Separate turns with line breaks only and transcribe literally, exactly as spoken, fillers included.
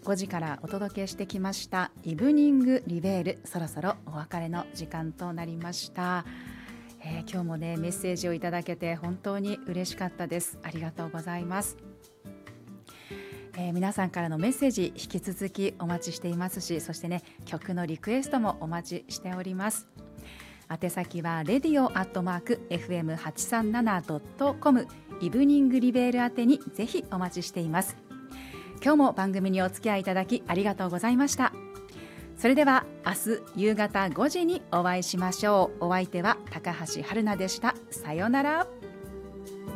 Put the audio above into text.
ごじからお届けしてきましたイブニングリベール、そろそろお別れの時間となりました。えー、今日もねメッセージをいただけて本当に嬉しかったです。ありがとうございます。えー、皆さんからのメッセージ引き続きお待ちしていますし、そしてね曲のリクエストもお待ちしております。宛先は レディオ アットマーク エフエムはちさんなな ドットコム イブニングリベール宛てにぜひお待ちしています。今日も番組にお付き合いいただきありがとうございました。それでは明日夕方ごじにお会いしましょう。お相手は高橋春奈でした。さようなら。